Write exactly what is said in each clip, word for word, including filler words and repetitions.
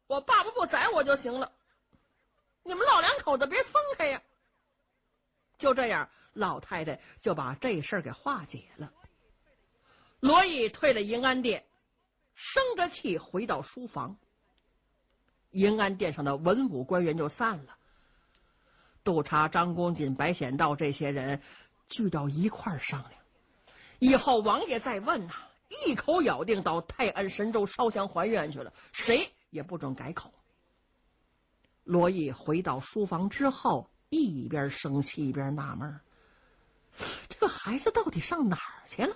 我爸爸不宰我就行了，你们老两口子别分开呀。就这样，老太太就把这事儿给化解了。罗毅退了银安殿，生着气回到书房。银安殿上的文武官员就散了，督察张公瑾、白显道这些人聚到一块儿商量，以后王爷再问呐、啊，一口咬定到泰安神州烧香还愿去了，谁也不准改口。罗毅回到书房之后，一边生气一边纳闷，这个孩子到底上哪儿去了？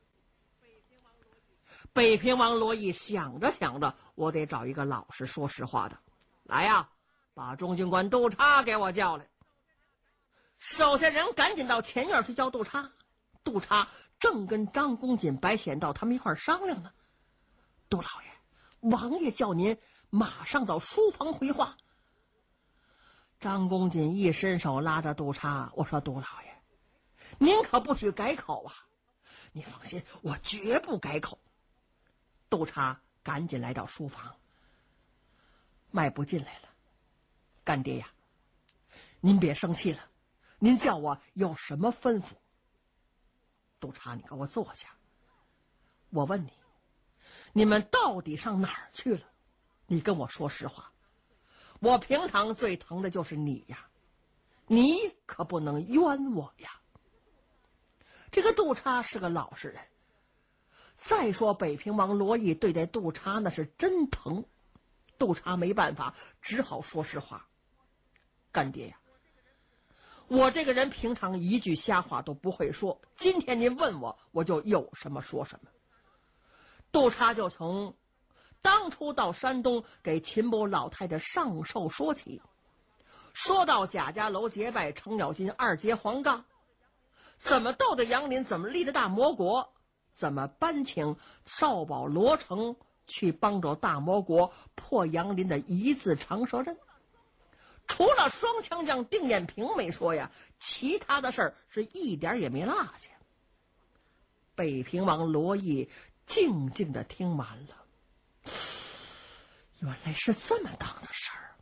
北平王罗毅想着想着，我得找一个老实说实话的，来呀，把中军官督察给我叫来。手下人赶紧到前院去叫督察，督察正跟张公瑾、白显道他们一块商量呢。杜老爷，王爷叫您马上到书房回话。张公瑾一伸手拉着督察，我说杜老爷，您可不许改口啊！你放心，我绝不改口。督察赶紧来到书房，迈步进来了。干爹呀，您别生气了，您叫我有什么吩咐？督察，你给我坐下。我问你，你们到底上哪儿去了？你跟我说实话。我平常最疼的就是你呀，你可不能冤我呀。这个督察是个老实人，再说北平王罗毅对待督察那是真疼，督察没办法，只好说实话。干爹呀，我这个人平常一句瞎话都不会说，今天您问我，我就有什么说什么。督察就从当初到山东给秦某老太太上寿说起，说到贾家楼结拜、程咬金二结黄杠，怎么斗的杨林，怎么立的大魔国，怎么搬请少保罗成去帮着大魔国破杨林的一字长蛇阵。除了双枪将定艳平没说呀，其他的事儿是一点也没落下。北平王罗毅静静的听完了，原来是这么档子事儿。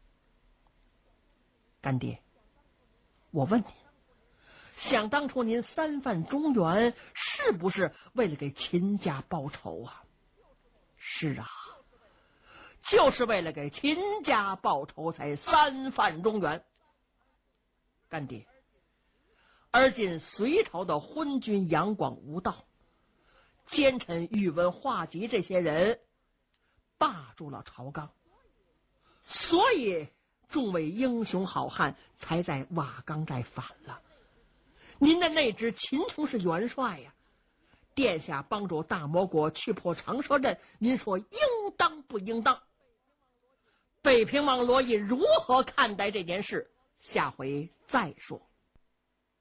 干爹，我问你，想当初您三犯中原，是不是为了给秦家报仇啊？是啊，就是为了给秦家报仇才三犯中原。干爹，而今隋朝的昏君杨广无道，奸臣宇文化及这些人霸住了朝纲，所以众位英雄好汉才在瓦岗寨反了。您的那支秦琼是元帅呀，殿下帮助大魔国去破长蛇阵，您说应当不应当？北平王罗毅如何看待这件事？下回再说。